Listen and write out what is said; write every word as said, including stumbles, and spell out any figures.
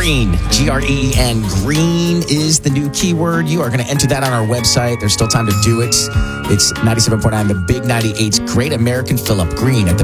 Green, G R E E N. Green is the new keyword. You are going to enter that on our website. There's still time to do it. It's ninety-seven point nine, the Big ninety-eight's Great American Philip Green at the